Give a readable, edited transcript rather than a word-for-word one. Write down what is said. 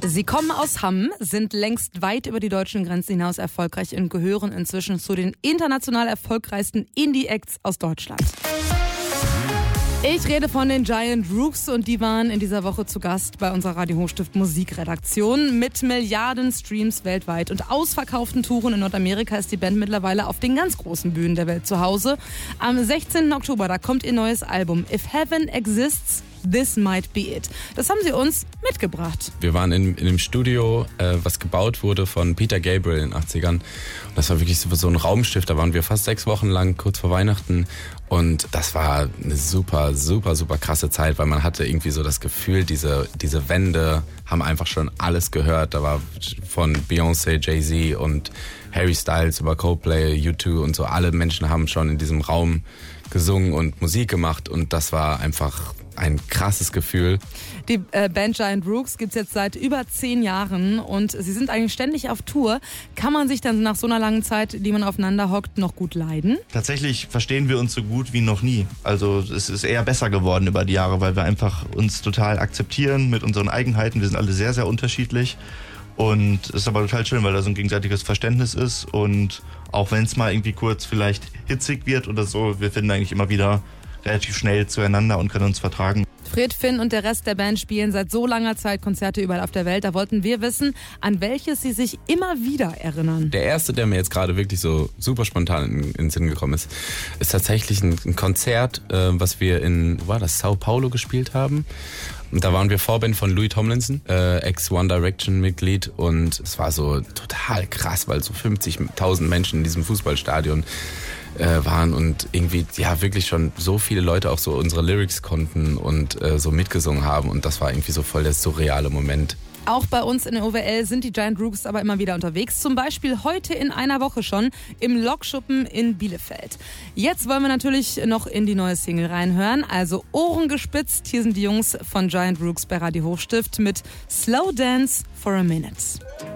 Sie kommen aus Hamm, sind längst weit über die deutschen Grenzen hinaus erfolgreich und gehören inzwischen zu den international erfolgreichsten Indie-Acts aus Deutschland. Ich rede von den Giant Rooks und die waren in dieser Woche zu Gast bei unserer Radio Hochstift Musikredaktion. Mit Milliarden Streams weltweit und ausverkauften Touren in Nordamerika ist die Band mittlerweile auf den ganz großen Bühnen der Welt zu Hause. Am 16. Oktober, da kommt ihr neues Album If Heaven Exists, This Might Be It. Das haben sie uns mitgebracht. Wir waren in dem Studio, was gebaut wurde von Peter Gabriel in den 80ern. Und das war wirklich so ein Raumschiff. Da waren wir fast 6 Wochen lang, kurz vor Weihnachten. Und das war eine super, super, super krasse Zeit, weil man hatte irgendwie so das Gefühl, diese Wände haben einfach schon alles gehört. Da war von Beyoncé, Jay-Z und Harry Styles über Coldplay, U2 und so. Alle Menschen haben schon in diesem Raum gesungen und Musik gemacht. Und das war einfach ein krasses Gefühl. Die Band Giant Rooks gibt es jetzt seit über 10 Jahren und sie sind eigentlich ständig auf Tour. Kann man sich dann nach so einer langen Zeit, die man aufeinander hockt, noch gut leiden? Tatsächlich verstehen wir uns so gut wie noch nie. Also es ist eher besser geworden über die Jahre, weil wir einfach uns total akzeptieren mit unseren Eigenheiten. Wir sind alle sehr, sehr unterschiedlich. Und es ist aber total schön, weil da so ein gegenseitiges Verständnis ist. Und auch wenn es mal irgendwie kurz vielleicht hitzig wird oder so, wir finden eigentlich immer wieder relativ schnell zueinander und können uns vertragen. Fred, Finn und der Rest der Band spielen seit so langer Zeit Konzerte überall auf der Welt. Da wollten wir wissen, an welches sie sich immer wieder erinnern. Der erste, der mir jetzt gerade wirklich so super spontan in den Sinn gekommen ist, ist tatsächlich ein Konzert, was wir in Sao Paulo gespielt haben. Und da waren wir Vorband von Louis Tomlinson, Ex-One Direction-Mitglied. Und es war so total krass, weil so 50.000 Menschen in diesem Fußballstadion waren und irgendwie ja wirklich schon so viele Leute auch so unsere Lyrics konnten und so mitgesungen haben. Und das war irgendwie so voll der surreale Moment. Auch bei uns in der OWL sind die Giant Rooks aber immer wieder unterwegs. Zum Beispiel heute in einer Woche schon im Lokschuppen in Bielefeld. Jetzt wollen wir natürlich noch in die neue Single reinhören. Also Ohren gespitzt. Hier sind die Jungs von Giant Rooks bei Radio Hochstift mit Slow Dance for a Minute.